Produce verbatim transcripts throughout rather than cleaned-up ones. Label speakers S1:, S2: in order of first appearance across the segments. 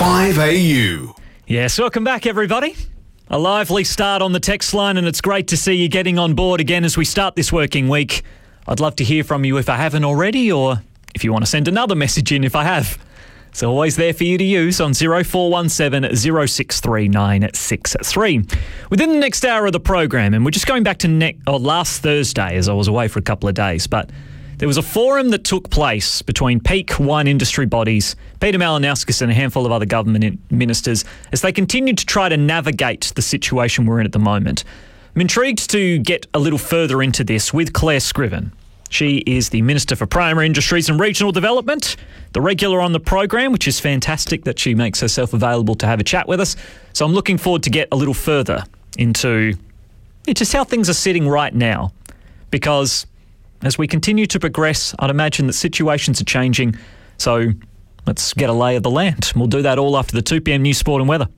S1: five A U.
S2: Yes, welcome back, everybody. A lively start on the text line, and it's great to see you getting on board again as we start this working week. I'd love to hear from you if I haven't already, or if you want to send another message in if I have. It's always there for you to use on zero four one seven, zero six three nine six three. Within the next hour of the program, and we're just going back to ne- oh, last Thursday as I was away for a couple of days, but there was a forum that took place between peak wine industry bodies, Peter Malinauskas and a handful of other government in- ministers as they continued to try to navigate the situation we're in at the moment. I'm intrigued to get a little further into this with Claire Scriven. She is the Minister for Primary Industries and Regional Development, the regular on the program, which is fantastic that she makes herself available to have a chat with us. So I'm looking forward to get a little further into just how things are sitting right now, because as we continue to progress, I'd imagine that situations are changing. So let's get a lay of the land. We'll do that all after the two p.m. news, sport and weather.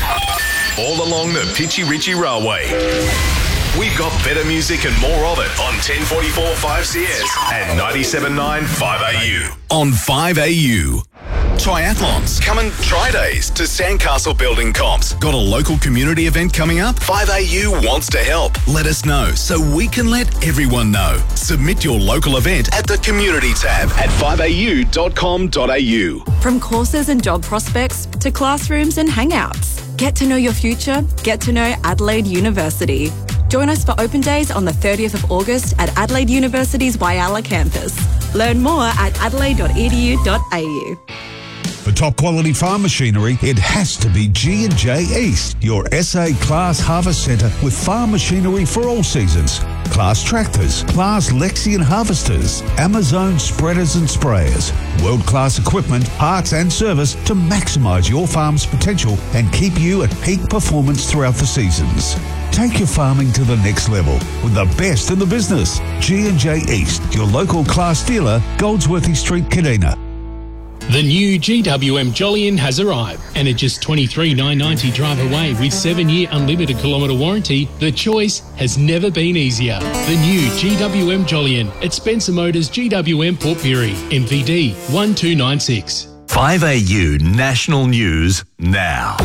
S1: All along the Pitchy Ritchie Railway. We've got better music and more of it on ten forty-four five C S and ninety-seven point nine five A U. On five A U. Triathlons, come and try days to Sandcastle Building Comps. Got a local community event coming up? five A U wants to help. Let us know so we can let everyone know. Submit your local event at the Community tab at five a u dot com dot a u.
S3: From courses and job prospects to classrooms and hangouts. Get to know your future. Get to know Adelaide University. Join us for open days on the thirtieth of August at Adelaide University's Whyalla campus. Learn more at adelaide dot e d u dot a u.
S4: For top quality farm machinery, it has to be G and J East, your S A Class Harvest Centre with farm machinery for all seasons. Class tractors, Class Lexion harvesters, Amazon spreaders and sprayers, world-class equipment, parts and service to maximise your farm's potential and keep you at peak performance throughout the seasons. Take your farming to the next level with the best in the business. G and J East, your local Class dealer, Goldsworthy Street, Kadina.
S5: The new G W M Jolyon has arrived, and at just twenty-three thousand nine hundred ninety drive away with seven-year unlimited kilometre warranty, the choice has never been easier. The new G W M Jolyon at Spencer Motors G W M Port Pirie, M V D one two nine six.
S1: five A U National News now.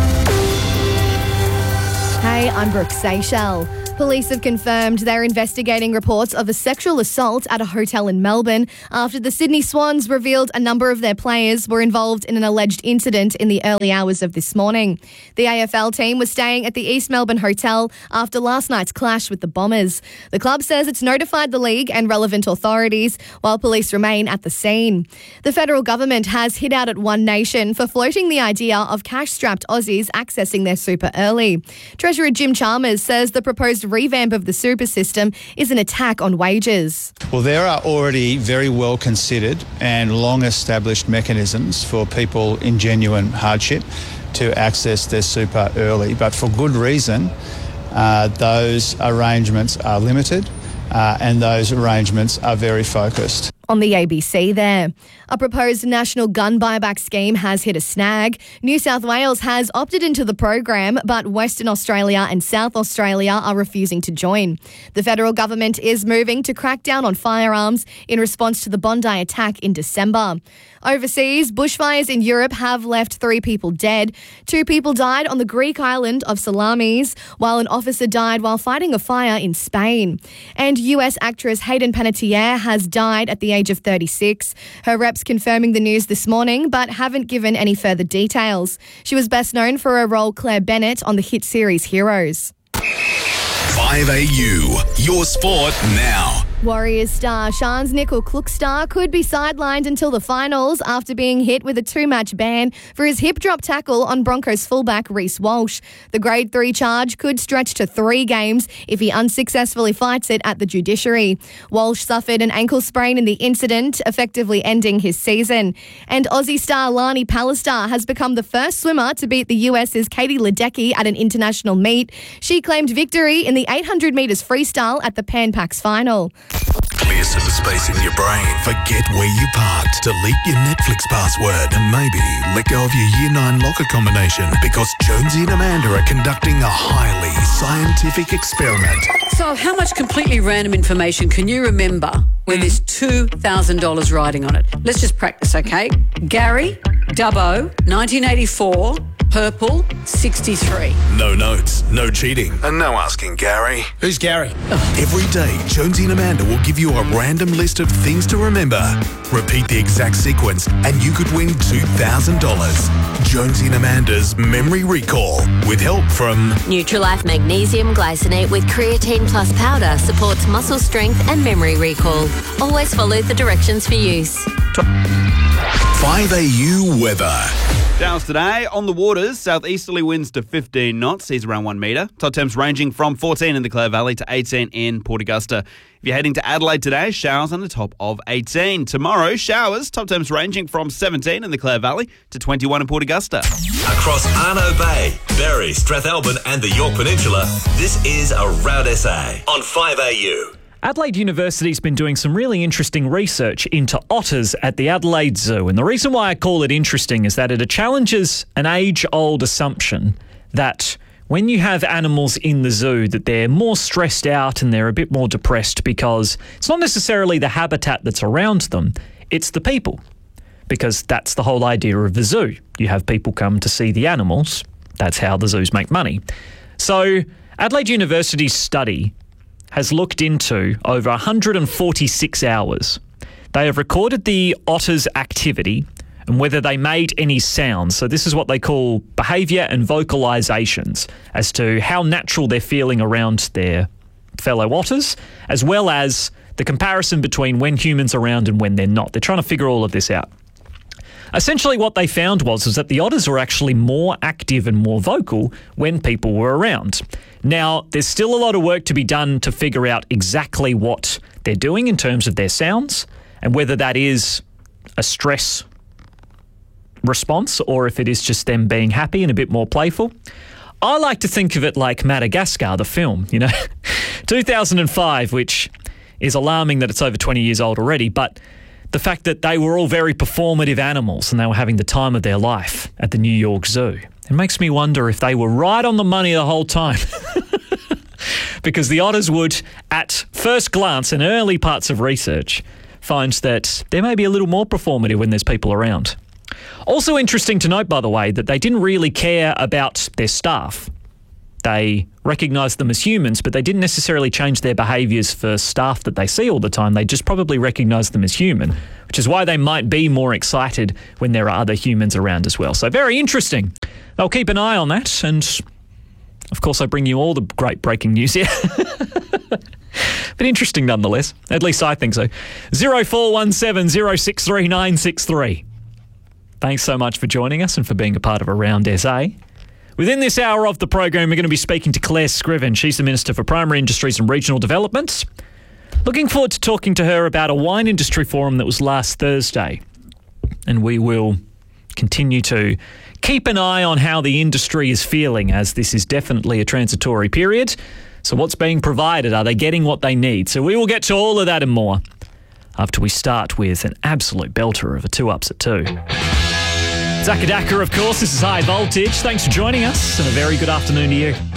S6: Hey, I'm Brooke Seychelles. Police have confirmed they're investigating reports of a sexual assault at a hotel in Melbourne after the Sydney Swans revealed a number of their players were involved in an alleged incident in the early hours of this morning. The A F L team was staying at the East Melbourne Hotel after last night's clash with the Bombers. The club says it's notified the league and relevant authorities while police remain at the scene. The federal government has hit out at One Nation for floating the idea of cash-strapped Aussies accessing their super early. Treasurer Jim Chalmers says the proposed revamp of the super system is an attack on wages.
S7: Well, there are already very well considered and long established mechanisms for people in genuine hardship to access their super early, but for good reason. Uh, those arrangements are limited uh, and those arrangements are very focused.
S6: On the A B C there. A proposed national gun buyback scheme has hit a snag. New South Wales has opted into the program, but Western Australia and South Australia are refusing to join. The federal government is moving to crack down on firearms in response to the Bondi attack in December. Overseas, bushfires in Europe have left three people dead. Two people died on the Greek island of Salamis, while an officer died while fighting a fire in Spain. And U S actress Hayden Panettiere has died at the age of thirty-six. Her reps confirming the news this morning, but haven't given any further details. She was best known for her role Claire Bennett on the hit series Heroes.
S1: five A U, your sport now.
S6: Warriors star Shans Nickel Klukstar could be sidelined until the finals after being hit with a two-match ban for his hip drop tackle on Broncos fullback Reece Walsh. The grade three charge could stretch to three games if he unsuccessfully fights it at the judiciary. Walsh suffered an ankle sprain in the incident, effectively ending his season. And Aussie star Lani Pallister has become the first swimmer to beat the U S's Katie Ledecky at an international meet. She claimed victory in the eight hundred metres freestyle at the Pan Pacs final.
S1: Clear some space in your brain. Forget where you parked. Delete your Netflix password. And maybe let go of your year nine locker combination, because Jonesy and Amanda are conducting a highly scientific experiment.
S8: So how much completely random information can you remember where there's two thousand dollars riding on it? Let's just practice, okay? Gary, Dubbo, nineteen eighty-four. Purple, sixty-three.
S1: No notes, no cheating, and no asking Gary.
S9: Who's Gary?
S1: Every day, Jonesy and Amanda will give you a random list of things to remember. Repeat the exact sequence, and you could win two thousand dollars. Jonesy and Amanda's Memory Recall, with help from
S10: Nutrilife Magnesium Glycinate with Creatine Plus Powder supports muscle strength and memory recall. Always follow the directions for use.
S1: five A U weather.
S11: Showers today on the waters. Southeasterly winds to fifteen knots, seas around one metre. Top temps ranging from fourteen in the Clare Valley to eighteen in Port Augusta. If you're heading to Adelaide today, showers on the top of eighteen. Tomorrow, showers, top temps ranging from seventeen in the Clare Valley to twenty-one in Port Augusta.
S12: Across Arno Bay, Berry, Strathalbyn and the Yorke Peninsula, this is Around S A on five A U.
S2: Adelaide University's been doing some really interesting research into otters at the Adelaide Zoo. And the reason why I call it interesting is that it challenges an age-old assumption that when you have animals in the zoo, that they're more stressed out and they're a bit more depressed because it's not necessarily the habitat that's around them, it's the people. Because that's the whole idea of the zoo. You have people come to see the animals. That's how the zoos make money. So Adelaide University's study has looked into over one hundred forty-six hours. They have recorded the otters' activity and whether they made any sounds. So this is what they call behaviour and vocalisations as to how natural they're feeling around their fellow otters, as well as the comparison between when humans are around and when they're not. They're trying to figure all of this out. Essentially what they found was, was that the otters were actually more active and more vocal when people were around. Now, there's still a lot of work to be done to figure out exactly what they're doing in terms of their sounds and whether that is a stress response or if it is just them being happy and a bit more playful. I like to think of it like Madagascar, the film, you know, two thousand five, which is alarming that it's over twenty years old already, but the fact that they were all very performative animals and they were having the time of their life at the New York Zoo. It makes me wonder if they were right on the money the whole time. Because the otters would, at first glance and early parts of research, find that they may be a little more performative when there's people around. Also interesting to note, by the way, that they didn't really care about their staff. They recognised them as humans, but they didn't necessarily change their behaviours for staff that they see all the time. They just probably recognised them as human, which is why they might be more excited when there are other humans around as well. So very interesting. I'll keep an eye on that. And, of course, I bring you all the great breaking news here. But interesting nonetheless. At least I think so. zero four one seven zero six three nine six three. Thanks so much for joining us and for being a part of Around S A. Within this hour of the program, we're going to be speaking to Claire Scriven. She's the Minister for Primary Industries and Regional Development. Looking forward to talking to her about a wine industry forum that was last Thursday. And we will continue to keep an eye on how the industry is feeling, as this is definitely a transitory period. So what's being provided? Are they getting what they need? So we will get to all of that and more after we start with an absolute belter of a two ups at two. Zakadaka, of course. This is High Voltage. Thanks for joining us and a very good afternoon to you.